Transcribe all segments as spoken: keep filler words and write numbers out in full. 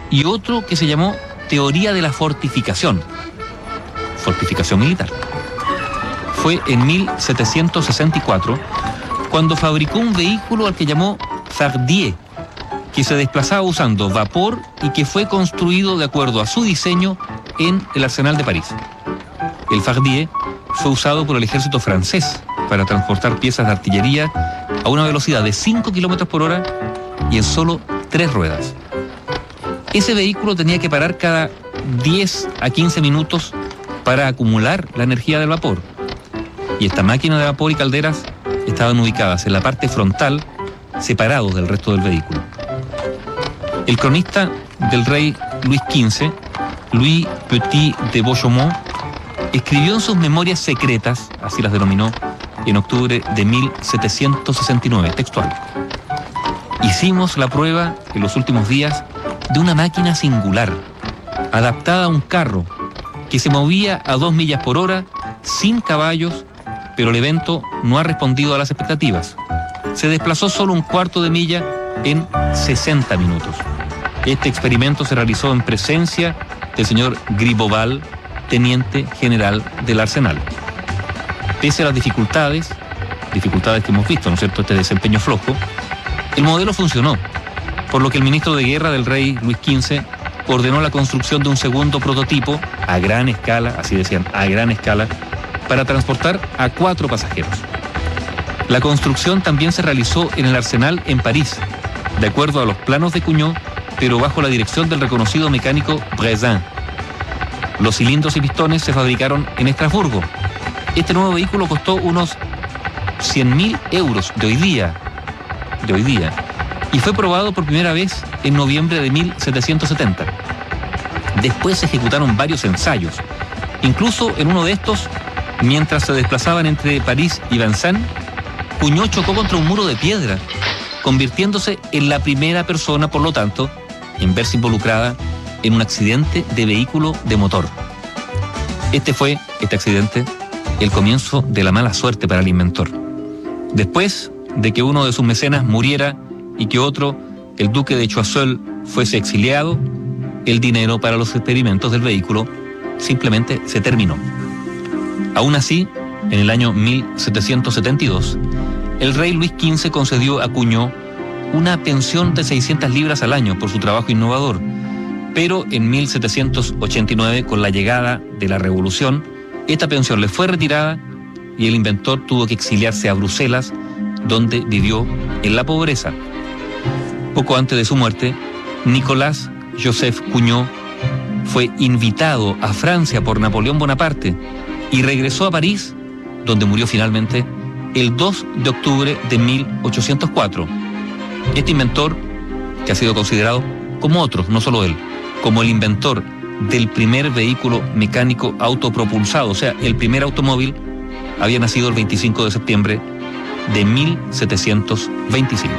y otro que se llamó teoría de la fortificación, fortificación militar. Fue en mil setecientos sesenta y cuatro cuando fabricó un vehículo al que llamó Fardier, que se desplazaba usando vapor y que fue construido de acuerdo a su diseño en el Arsenal de París. El Fardier fue usado por el ejército francés para transportar piezas de artillería a una velocidad de cinco kilómetros por hora y en solo tres ruedas. Ese vehículo tenía que parar cada diez a quince minutos para acumular la energía del vapor. Y esta máquina de vapor y calderas estaban ubicadas en la parte frontal, separados del resto del vehículo. El cronista del rey Luis quince, Louis Petit de Beauchaumont, escribió en sus memorias secretas, así las denominó, en octubre de mil setecientos sesenta y nueve, textual: hicimos la prueba en los últimos días de una máquina singular, adaptada a un carro, que se movía a dos millas por hora, sin caballos, pero el evento no ha respondido a las expectativas. Se desplazó solo un cuarto de milla en sesenta minutos. Este experimento se realizó en presencia del señor Gribeauval, teniente general del Arsenal. Pese a las dificultades, dificultades que hemos visto, ¿no es cierto?, este desempeño flojo, el modelo funcionó, por lo que el ministro de Guerra del rey Luis quince ordenó la construcción de un segundo prototipo a gran escala, así decían, a gran escala, para transportar a cuatro pasajeros. La construcción también se realizó en el Arsenal en París, de acuerdo a los planos de Cugnot, pero bajo la dirección del reconocido mecánico Brezin. Los cilindros y pistones se fabricaron en Estrasburgo. Este nuevo vehículo costó unos cien mil euros de hoy día, de hoy día, y fue probado por primera vez en noviembre de mil setecientos setenta. Después se ejecutaron varios ensayos. Incluso en uno de estos, mientras se desplazaban entre París y Vincennes, Cugnot chocó contra un muro de piedra, convirtiéndose en la primera persona, por lo tanto, en verse involucrada en un accidente de vehículo de motor. Este fue, este accidente, el comienzo de la mala suerte para el inventor. Después de que uno de sus mecenas muriera y que otro, el duque de Choiseul, fuese exiliado, el dinero para los experimentos del vehículo simplemente se terminó. Aún así, en el año mil setecientos setenta y dos, el rey Luis quince concedió a Cugnot una pensión de seiscientas libras al año por su trabajo innovador, pero en mil setecientos ochenta y nueve, con la llegada de la Revolución, esta pensión le fue retirada y el inventor tuvo que exiliarse a Bruselas, donde vivió en la pobreza. Poco antes de su muerte, Nicolas Joseph Cugnot fue invitado a Francia por Napoleón Bonaparte y regresó a París, donde murió finalmente el dos de octubre de mil ochocientos cuatro. Este inventor, que ha sido considerado, como otros, no solo él, como el inventor del primer vehículo mecánico autopropulsado, o sea, el primer automóvil, había nacido el veinticinco de septiembre de mil setecientos veinticinco.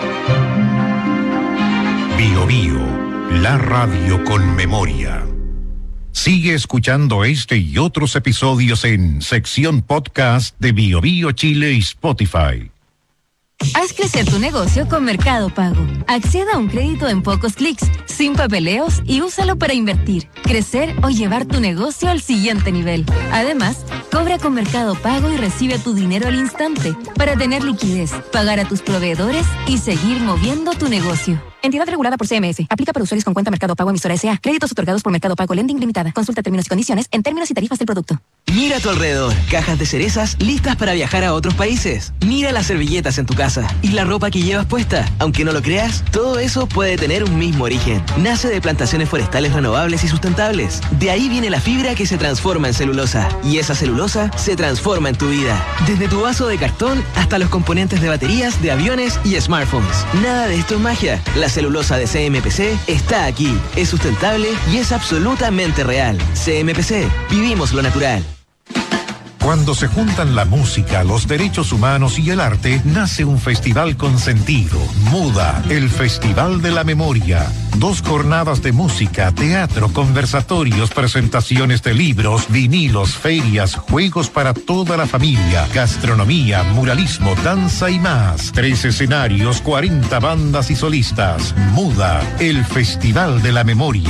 Bio Bio, la radio con memoria. Sigue escuchando este y otros episodios en sección podcast de Bio Bio Chile y Spotify. Haz crecer tu negocio con Mercado Pago. Acceda a un crédito en pocos clics, sin papeleos y úsalo para invertir, crecer o llevar tu negocio al siguiente nivel. Además, cobra con Mercado Pago y recibe tu dinero al instante para tener liquidez, pagar a tus proveedores y seguir moviendo tu negocio. Entidad regulada por C M F. Aplica para usuarios con cuenta Mercado Pago emisora S A. Créditos otorgados por Mercado Pago Lending Limitada. Consulta términos y condiciones en términos y tarifas del producto. Mira a tu alrededor. Cajas de cerezas listas para viajar a otros países. Mira las servilletas en tu casa y la ropa que llevas puesta. Aunque no lo creas, todo eso puede tener un mismo origen. Nace de plantaciones forestales renovables y sustentables. De ahí viene la fibra que se transforma en celulosa. Y esa celulosa se transforma en tu vida. Desde tu vaso de cartón hasta los componentes de baterías, de aviones y smartphones. Nada de esto es magia. La celulosa de C M P C está aquí. Es sustentable y es absolutamente real. C M P C. Vivimos lo natural. Cuando se juntan la música, los derechos humanos y el arte, nace un festival con sentido. Muda, el Festival de la Memoria. Dos jornadas de música, teatro, conversatorios, presentaciones de libros, vinilos, ferias, juegos para toda la familia, gastronomía, muralismo, danza y más. Tres escenarios, cuarenta bandas y solistas. Muda, el Festival de la Memoria.